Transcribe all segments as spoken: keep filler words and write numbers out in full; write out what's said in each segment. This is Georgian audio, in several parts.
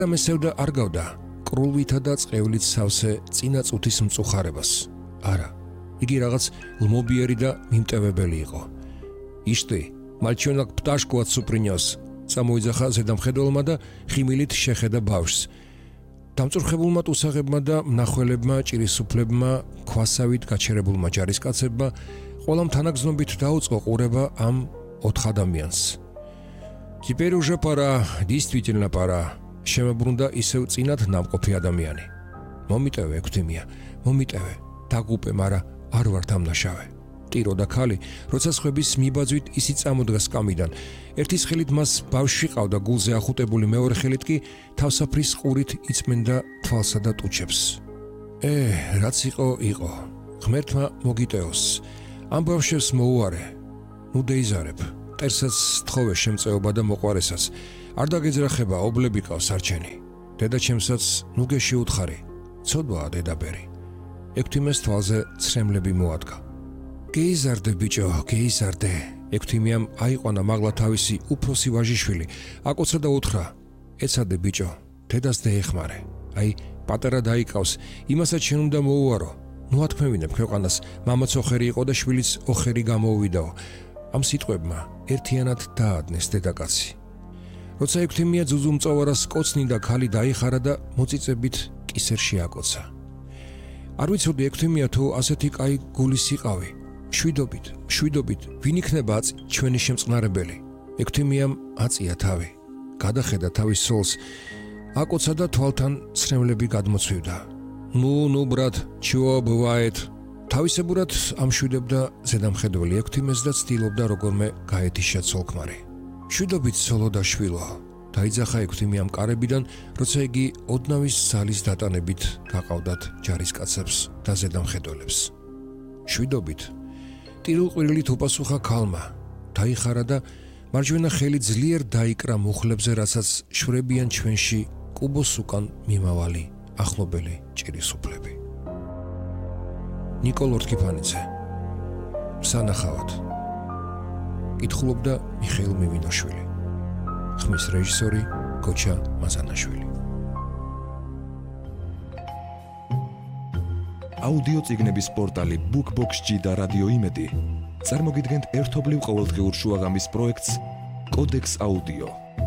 მესევდა არ გავდა კრულვითა და წყევლით სავსე წინა წუთის მწუხარებას. არა, იგი რაღაც ლმობიერი და მიმტევებელი იყო. იშტი, მალჩონაკ პტაშკო აცუპრინიოს, წამოიძახა ზედამხედველმა და ხიმილით შეხედა ბავშვს. დამწურხებულმა ტუსაღებმა და მნახველებმა, ჭირისუფლებმა, ქვასავით გაჩერებულმა ჯარისკაცებმა ყველამ თანაგზნობით დაუწყო ყურება ამ ოთხ ადამიანს. Теперь уже пора, действительно пора. შემებრუნდა ისევ წინათ ნამყოფი ადამიანი. მომიტევე ექვთიმია, მომიტევე, დაგუპე, მარა არ ვარ თამნაშავე. ტირო და ქალი, როცა სხვების მიბაძვით ისი წამოდგა სკამიდან. ერთის ხელით მას ბავშვი ყავდა გულზე ახუტებული, მეორე ხელით კი თავსაფრის ყურით იწმენდა თვალსა და ტუჩებს. ე, რაც იყო, იყო. ღმერთმა მოგიტეოს. ამ ბავშვებს მოუარე. ნუ დეიზარებ. მტერსაც თხოვე შემწეობა და მოყვარესას. არ დაგეძრახება, ობლები ყავს არჩენი. დედაჩემსაც ნუ გეში უთხარი. ცოდვაა დედაბერი. ექვთიმეს თვალზე ცრემლები მოადგა. გეიზარდე ბიჭო, გეიზარდე. ექვთიმიამ აიყვანა მაღლა თავისი უფროსი ვაჟიშვილი, აკოცა და უთხრა: ეცადე ბიჭო, დედას დაეხმარე. აი, პატარა დაიკავს, იმასაც შენ უნდა მოუარო. ნუ ათქმევინებ ქვეყანას, მამაც ოხერი იყო და შვილიც ოხერი გამოუვიდაო. ამ სიტყვებმა ერთიანად დაადნეს დედაკაცი. როცა ექვთიმია ძუძუმწოვარას კოცნიდა, ქალი დაიხარა და მოწიწებით კისერში აკოცა. არ ვიცოდი ექვთიმია თუ ასეთი კაი გულის იყავი. შვიდობით, შვიდობით, ვინ იქნება აწი ჩვენი შემწყნარებელი? ექვთიმიამ აწია თავი. გადახედა თავის სოლს, აკოცა და თვალთან ცრემლები გადმოცვივდა. ნუ, ნუ ბრატ, ჩიო ბვაეთ. თავისებურად ამშვიდებდა ზედამხედველი ექვთიმეს და ცდილობდა როგორმე გაეთიშა ცოლქმარი. შვიდობით სოლო და შვილო. დაიძახა ექვთიმიამ კარებიდან, როცა იგი ოდნავის ზალის დატანებით გაყავდათ ჯარისკაცებს და ზედამხედველებს. შვიდობით. ტირილყვირილით უპასუხა ქალმა. დაიხარა და მარჯვენა ხელი ძლიერ დაიკრა მუხლებზე, რასაც შვრებიან ჩვენში კუბოს უკან მიმავალი ახლობელი ჭირისუფლები. ნიკოლ ორთქიფანიძე. სანახავად. კითხულობდა მიხეილ მივინოშვილი. ხმის რეჟისორი გოჩა მაზანაშვილი. აუდიო წიგნების პორტალი BookBox-ში და რადიო იმედი წარმოგიდგენთ ერთობლივ ყოველდღიურ შუაღამის პროექტს კოდექს აუდიო.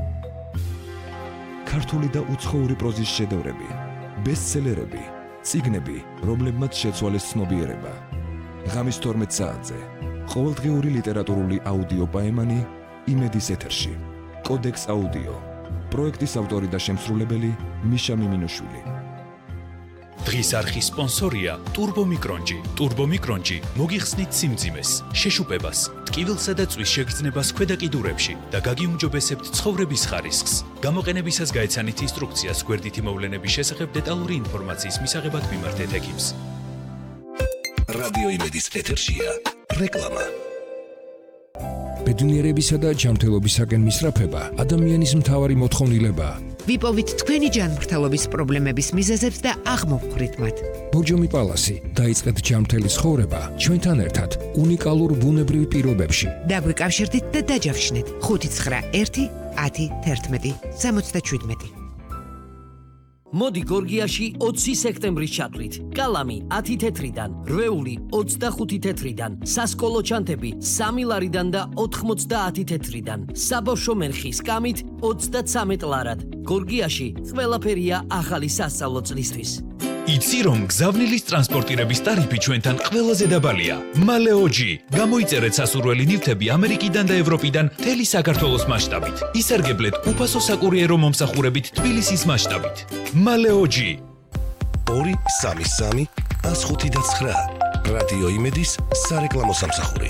ქართული და უცხოური პროზის შედევრები, ბესტსელერები, წიგნები, რომლებმაც შეცვალეს ცნობიერება. ღამის თორმეტ საათზე ყოველდღიური ლიტერატურული აუდიო პაემანი იმედის ეთერში. კოდექს აუდიო. პროექტის ავტორი და შემსრულებელი მიშა მიმინოშვილი. დღის არხის სპონსორია ტურბომიკრონჯი. ტურბომიკრონჯი მოგიხსნით სიმძიმეს, შეშუპებას, ტკივილსა და წვის შეგრძნებას ქვედა კიდურებში და გაგიუმჯობესებთ ცხოვრების ხარისხს. გამოყენებისას გაეცანით ინსტრუქციას გვერდითი მოვლენების შესახებ დეტალური ინფორმაციის მისაღებად მიმართეთ ექიმს. რადიო იმედის ეთერშია რეკლამა. ბედნიერებისა და ჯანმრთელობისაკენ მისწრაფება ადამიანის მთავარი მოთხოვნილებაა. ვიპოვით თქვენი ჯანმრთელობის პრობლემების მიზეზებს და აღმოვხვრით მათ. ბორჯომი პალასი, დაიწყეთ ჯანმრთელი ცხოვრება ჩვენთან ერთად უნიკალურ ბუნებრივ პირობებში. დაგვიკავშირდით და დაჯავშნეთ ხუთი ცხრა ერთი ათი თერთმეტი სამოცდაშვიდმეტი. მოდი გორგიაში ოცი სექტემბრის ჩათვლით. კალამი ათი თეთრიდან, რვეული ოცდახუთი თეთრიდან, სასკოლო ჩანთები სამი ლარიდან და ოთხმოცდაათი თეთრიდან, საბავშვო მერხი სკამით ოცდაცამეტ ლარად. გორგიაში ყველაფერია ახალი სასწავლო წლისთვის. იცი რომ გზავნილის ტრანსპორტირების ტარიფი ჩვენთან ყველაზე დაბალია. მალეოჯი. გამოიწერეთ სასურველი ნივთები ამერიკიდან და ევროპიდან მთელი საქართველოს მასშტაბით. ისარგებლეთ უფასო საკურიერო მომსახურებით თბილისის მასშტაბით. მალეოჯი. ორი სამი სამი ას ხუთი და ცხრა. რადიო იმედის სარეკლამო სამსახური.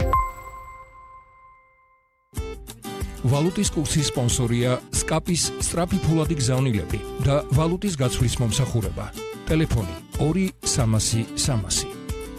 ვალუტის კურსის სპონსორია სკაპის სწრაფი ფულადი გზავნილები და ვალუტის გაცვლის მომსახურება. ტელეფონი ორი სამასი სამასი.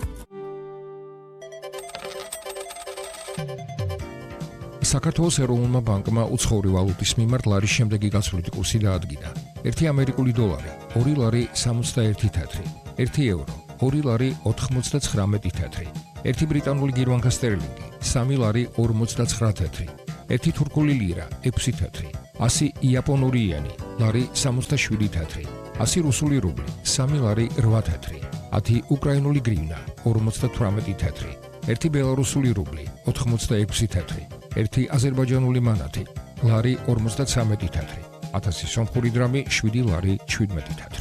საქართველოს ეროვნულმა ბანკმა უცხოური ვალუტის მიმართ ლარის შემდეგი გაცვლითი კურსი დაადგინა. ერთი ამერიკული დოლარი ორი ლარი სამოცდაერთი თეთრი, ერთი ევრო ორი ლარი ოთხმოცდაცხრამეტი თეთრი, ერთი ბრიტანული გირვანკა სტერლინგი სამი ლარი ორმოცდაცხრა თეთრი, ერთი თურქული ლირა ექვსი თეთრი, ასი იაპონური იენი ლარი სამოცდაშვიდი თეთრი, ასი რუსული რუბლი, სამი ლარი რვა თეთრი, ათი უკრაინული გრივნა, ორმოცდათვრამეტი თეთრი, ერთი ბელარუსული რუბლი, ოთხმოცდაექვსი თეთრი, ერთი აზერბაიჯანული მანათი, ლარი ორმოცდაცამეტი თეთრი, ათასი სომხური დრამი, შვიდი ლარი შვიდმეტი თეთრი.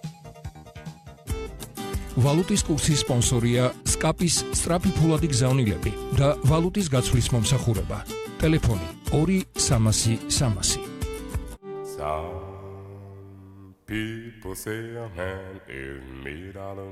ვალუტის კურსის სპონსორია სკაპის სწრაფი ფულადი გზავნილები და ვალუტის გაცვლის მომსახურება. ტელეფონი ორი სამასი სამასი. Some people say a man is made out of